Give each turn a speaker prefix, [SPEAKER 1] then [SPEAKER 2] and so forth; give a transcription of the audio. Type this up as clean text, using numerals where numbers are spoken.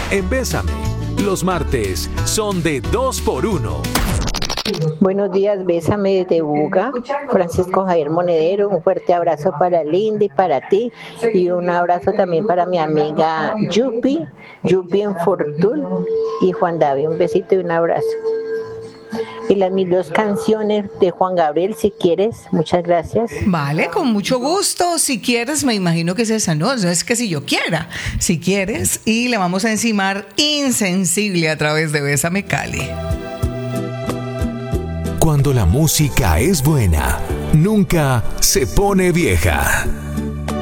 [SPEAKER 1] en Bésame. Los martes son de 2x1.
[SPEAKER 2] Buenos días, Bésame desde Buga, Francisco Javier Monedero. Un fuerte abrazo para Linda y para ti, y un abrazo también para mi amiga Yupi en Fortul, y Juan David. Un besito y un abrazo. Y mis dos canciones de Juan Gabriel, si quieres. Muchas gracias.
[SPEAKER 3] Vale, con mucho gusto. Si quieres, me imagino que es esa, no es que si yo quiera. Si quieres, y le vamos a encimar Insensible a través de Bésame Cali.
[SPEAKER 1] Cuando la música es buena, nunca se pone vieja.